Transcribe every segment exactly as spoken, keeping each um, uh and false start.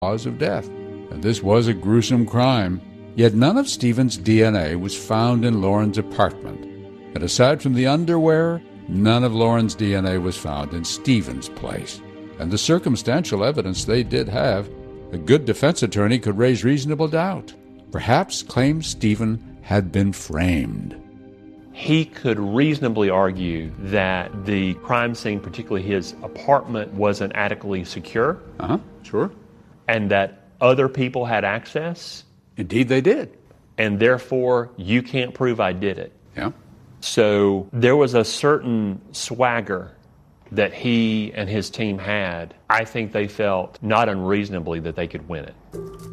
cause of death. And this was a gruesome crime. Yet none of Stephen's D N A was found in Lauren's apartment. And aside from the underwear, none of Lauren's D N A was found in Stephen's place. And the circumstantial evidence they did have, a good defense attorney could raise reasonable doubt. Perhaps claim Stephen had been framed. He could reasonably argue that the crime scene, particularly his apartment, wasn't adequately secure. Uh-huh, sure. And that other people had access. Indeed they did. And therefore, you can't prove I did it. Yeah. So there was a certain swagger that he and his team had. I think they felt not unreasonably that they could win it.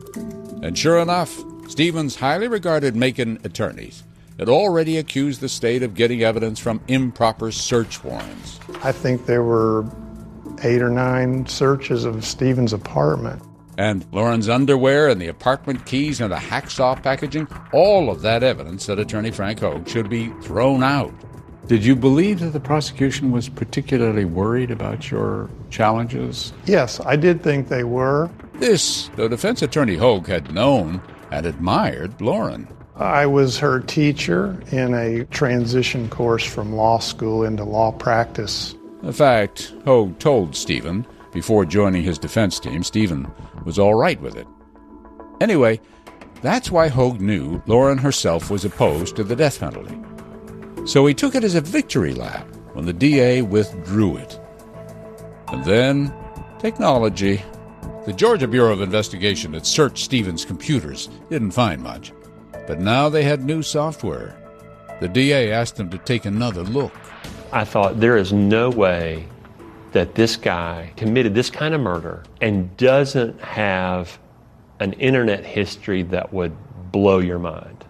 And sure enough, Stephen's highly regarded Macon attorneys had already accused the state of getting evidence from improper search warrants. I think there were eight or nine searches of Stephen's apartment. And Lauren's underwear and the apartment keys and the hacksaw packaging, all of that evidence, said Attorney Frank Hogue, should be thrown out. Did you believe that the prosecution was particularly worried about your challenges? Yes, I did think they were. This, though defense attorney Hogue had known and admired Lauren. I was her teacher in a transition course from law school into law practice. In fact, Hogue told Stephen, before joining his defense team, Stephen was all right with it. Anyway, that's why Hogue knew Lauren herself was opposed to the death penalty. So he took it as a victory lap when the D A withdrew it. And then, technology. The Georgia Bureau of Investigation had searched Stephen's computers, didn't find much. But now they had new software. The D A asked them to take another look. I thought, there is no way that this guy committed this kind of murder and doesn't have an internet history that would blow your mind.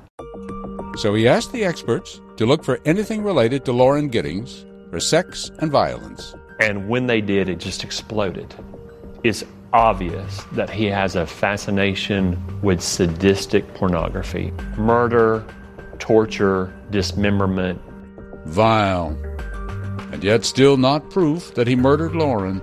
So he asked the experts to look for anything related to Lauren Giddings for sex and violence. And when they did, it just exploded. It's obvious that he has a fascination with sadistic pornography. Murder, torture, dismemberment. Vile. And yet still not proof that he murdered Lauren.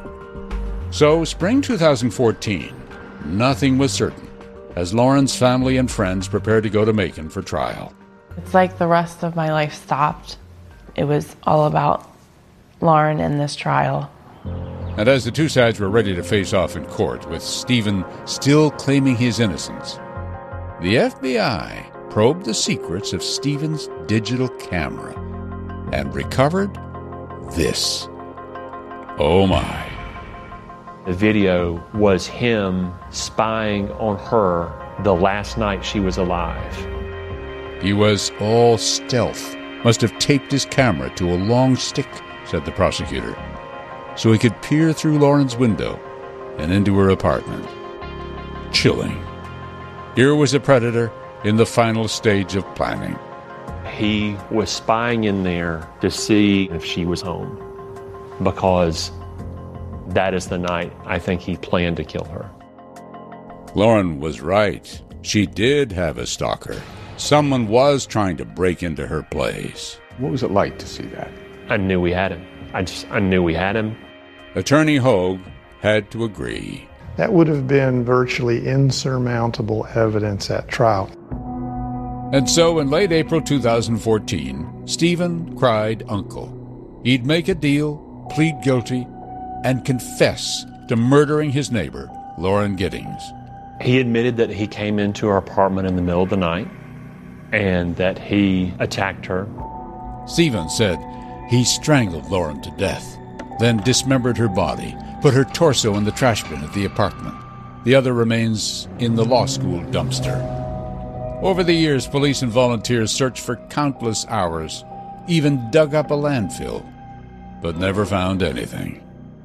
So, spring two thousand fourteen, nothing was certain, as Lauren's family and friends prepared to go to Macon for trial. It's like the rest of my life stopped. It was all about Lauren and this trial. And as the two sides were ready to face off in court, with Stephen still claiming his innocence, the F B I probed the secrets of Stephen's digital camera and recovered this. Oh my. The video was him spying on her the last night she was alive. He was all stealth, must have taped his camera to a long stick, said the prosecutor, so he could peer through Lauren's window and into her apartment. Chilling. Here was a predator in the final stage of planning. He was spying in there to see if she was home, because that is the night I think he planned to kill her. Lauren was right. She did have a stalker. Someone was trying to break into her place. What was it like to see that? I knew we had him. I just, I knew we had him. Attorney Hogue had to agree. That would have been virtually insurmountable evidence at trial. And so in late April two thousand fourteen, Stephen cried uncle. He'd make a deal, plead guilty, and confess to murdering his neighbor, Lauren Giddings. He admitted that he came into our apartment in the middle of the night and that he attacked her. Stephen said he strangled Lauren to death, then dismembered her body, put her torso in the trash bin at the apartment. The other remains in the law school dumpster. Over the years, police and volunteers searched for countless hours, even dug up a landfill, but never found anything.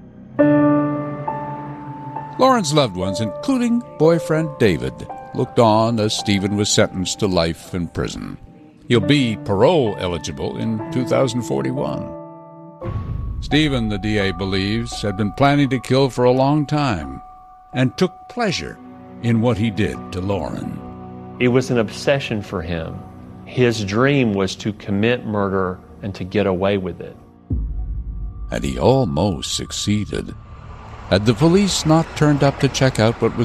Lauren's loved ones, including boyfriend David, looked on as Stephen was sentenced to life in prison. He'll be parole eligible in two thousand forty-one. Stephen, the D A believes, had been planning to kill for a long time and took pleasure in what he did to Lauren. It was an obsession for him. His dream was to commit murder and to get away with it. And he almost succeeded. Had the police not turned up to check out what was